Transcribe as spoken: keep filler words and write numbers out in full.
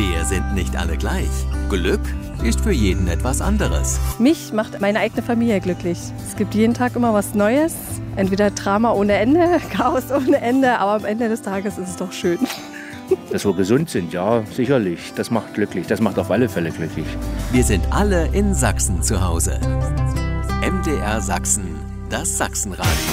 Wir sind nicht alle gleich. Glück ist für jeden etwas anderes. Mich macht meine eigene Familie glücklich. Es gibt jeden Tag immer was Neues. Entweder Drama ohne Ende, Chaos ohne Ende, aber am Ende des Tages ist es doch schön. Dass wir gesund sind, ja, sicherlich. Das macht glücklich. Das macht auf alle Fälle glücklich. Wir sind alle in Sachsen zu Hause. M D R Sachsen, das Sachsenradio.